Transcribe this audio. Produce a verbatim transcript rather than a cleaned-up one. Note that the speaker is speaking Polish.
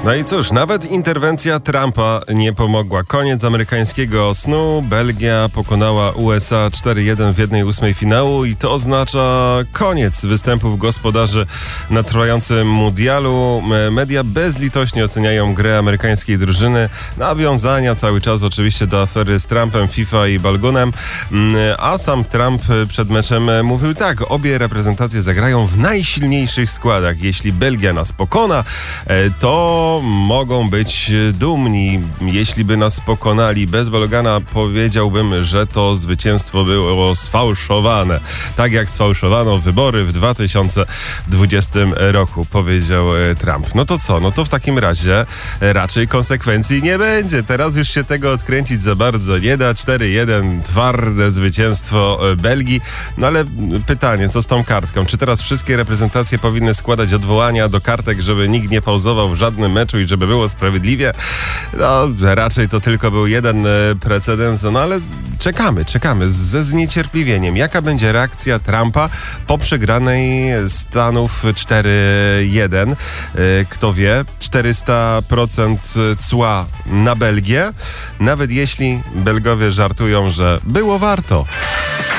No i cóż, nawet interwencja Trumpa nie pomogła. Koniec amerykańskiego snu. Belgia pokonała U S A cztery jeden w jednej ósmej finału i to oznacza koniec występów gospodarzy na trwającym mundialu. Media bezlitośnie oceniają grę amerykańskiej drużyny. Nawiązania cały czas oczywiście do afery z Trumpem, FIFA i Balgunem. A sam Trump przed meczem mówił tak: obie reprezentacje zagrają w najsilniejszych składach. Jeśli Belgia nas pokona, to mogą być dumni. Jeśli by nas pokonali bez Balogana, powiedziałbym, że to zwycięstwo było sfałszowane. Tak jak sfałszowano wybory w dwa tysiące dwudziestym roku, powiedział Trump. No to co? No to w takim razie raczej konsekwencji nie będzie. Teraz już się tego odkręcić za bardzo nie da. cztery jeden, twarde zwycięstwo Belgii. No ale pytanie, co z tą kartką? Czy teraz wszystkie reprezentacje powinny składać odwołania do kartek, żeby nikt nie pauzował w żadnym meczu i żeby było sprawiedliwie? No, raczej to tylko był jeden precedens, no ale czekamy, czekamy ze zniecierpliwieniem. Jaka będzie reakcja Trumpa po przegranej Stanów cztery jeden? Kto wie, czterysta procent cła na Belgię, nawet jeśli Belgowie żartują, że było warto.